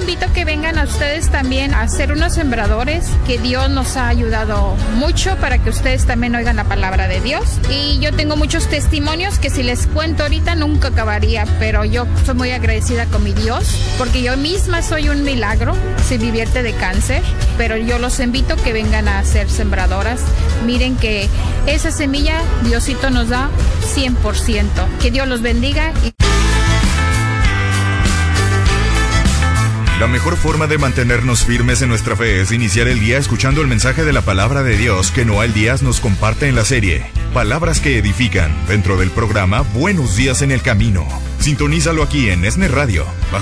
invito a que vengan a ustedes también a ser unos sembradores, que Dios nos ha ayudado mucho para que ustedes también oigan la palabra de Dios. Y yo tengo muchos testimonios que si les cuento ahorita nunca acabaría, pero yo soy muy agradecida con mi Dios, porque yo misma soy un milagro, si vivierte de cáncer, pero yo los invito a que vengan a ser sembradoras. Miren que esa semilla Diosito nos da 100%. Que Dios los bendiga. La mejor forma de mantenernos firmes en nuestra fe es iniciar el día escuchando el mensaje de la palabra de Dios que Noel Díaz nos comparte en la serie Palabras que Edifican, dentro del programa Buenos Días en el Camino. Sintonízalo aquí en ESNE Radio, bajo